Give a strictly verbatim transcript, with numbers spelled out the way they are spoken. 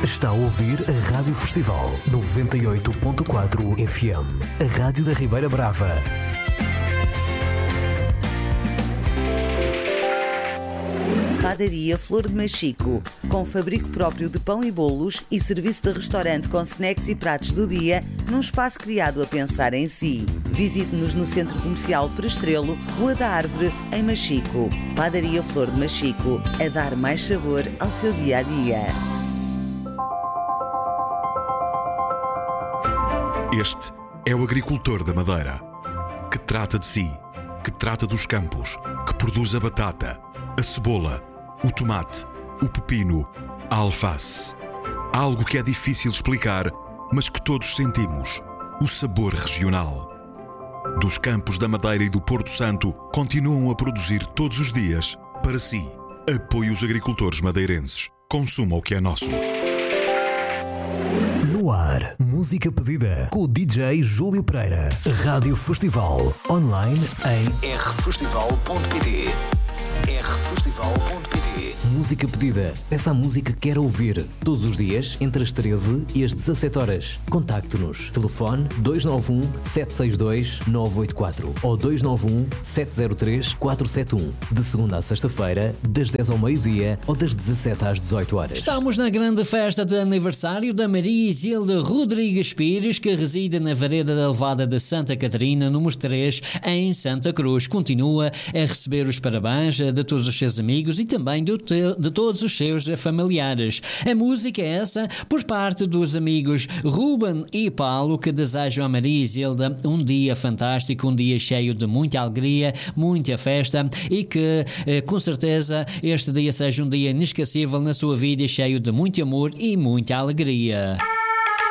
Está a ouvir a Rádio Festival noventa e oito ponto quatro F M, a Rádio da Ribeira Brava. Padaria Flor de Machico, com fabrico próprio de pão e bolos e serviço de restaurante com snacks e pratos do dia, num espaço criado a pensar em si. Visite-nos no Centro Comercial Prestrelo, Rua da Árvore, em Machico. Padaria Flor de Machico, a dar mais sabor ao seu dia-a-dia. Este é o agricultor da Madeira, que trata de si, que trata dos campos, que produz a batata, a cebola, o tomate, o pepino, a alface. Algo que é difícil explicar, mas que todos sentimos: o sabor regional. Dos campos da Madeira e do Porto Santo, continuam a produzir todos os dias para si. Apoie os agricultores madeirenses. Consuma o que é nosso. No ar, música pedida com o D J Júlio Pereira. Rádio Festival, online em r festival ponto p t. r festival ponto p t. Música pedida. Peça a música que quer ouvir. Todos os dias, entre as treze e as dezassete horas. Contacte-nos. Telefone dois nove um, sete seis dois, nove oito quatro ou dois nove um, sete zero três, quatro sete um. De segunda a sexta-feira, das dez ao meio-dia ou das dezassete às dezoito horas. Estamos na grande festa de aniversário da Maria Isilda Rodrigues Pires, que reside na Vareda da Levada de Santa Catarina, número três, em Santa Cruz. Continua a receber os parabéns de todos os seus amigos e também de, de todos os seus familiares. A música é essa por parte dos amigos Ruben e Paulo, que desejam a Maria Isilda um dia fantástico, um dia cheio de muita alegria, muita festa e que com certeza este dia seja um dia inesquecível na sua vida, cheio de muito amor e muita alegria.